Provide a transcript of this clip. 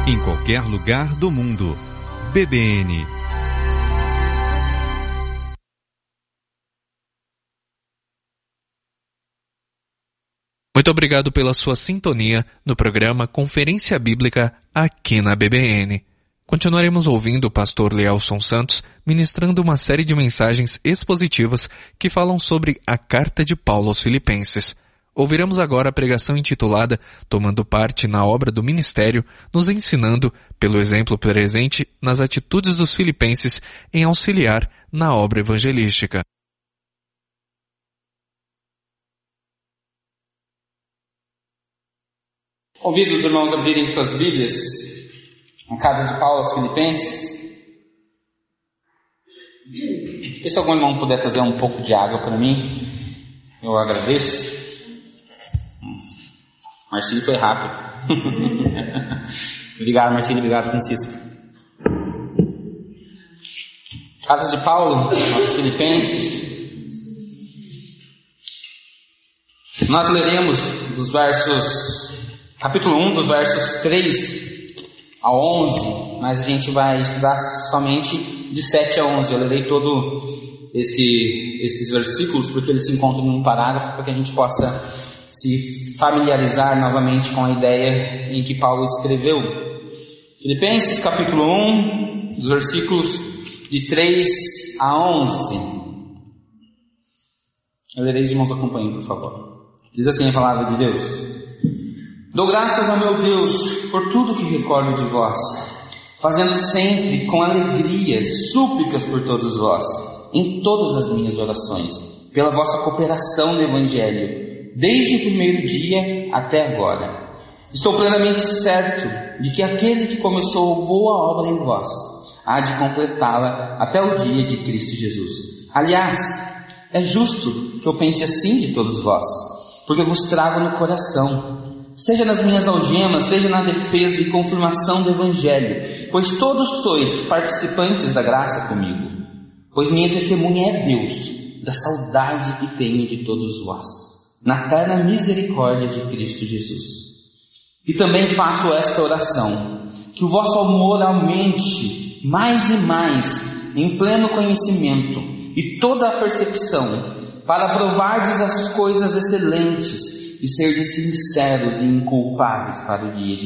em qualquer lugar do mundo. BBN. Muito obrigado pela sua sintonia no programa Conferência Bíblica aqui na BBN. Continuaremos ouvindo o pastor Leelson Santos ministrando uma série de mensagens expositivas que falam sobre a carta de Paulo aos Filipenses. Ouviremos agora a pregação intitulada Tomando parte na obra do ministério, nos ensinando, pelo exemplo presente, nas atitudes dos filipenses em auxiliar na obra evangelística. Convido os irmãos a abrirem suas Bíblias na carta de Paulo aos Filipenses. E se algum irmão puder trazer um pouco de água para mim, eu agradeço. Marcinho foi rápido. Obrigado, Marcinho. Obrigado, Francisco. Carta de Paulo aos Filipenses. Nós leremos dos capítulo 1, dos versos 3 a 11, mas a gente vai estudar somente de 7 a 11. Eu lerei todo esses versículos porque eles se encontram em um parágrafo para que a gente possa se familiarizar novamente com a ideia em que Paulo escreveu. Filipenses capítulo 1, dos versículos de 3 a 11. Eu lerei, os irmãos acompanhem, por favor. Diz assim a palavra de Deus: Dou graças ao meu Deus por tudo que recordo de vós, fazendo sempre com alegria súplicas por todos vós, em todas as minhas orações, pela vossa cooperação no Evangelho, desde o primeiro dia até agora. Estou plenamente certo de que aquele que começou boa obra em vós há de completá-la até o dia de Cristo Jesus. Aliás, é justo que eu pense assim de todos vós, porque eu vos trago no coração, seja nas minhas algemas, seja na defesa e confirmação do Evangelho, pois todos sois participantes da graça comigo, pois minha testemunha é Deus, da saudade que tenho de todos vós, na eterna misericórdia de Cristo Jesus. E também faço esta oração, que o vosso amor aumente mais e mais, em pleno conhecimento e toda a percepção, para provardes as coisas excelentes, e serdes sinceros e inculpáveis para o dia de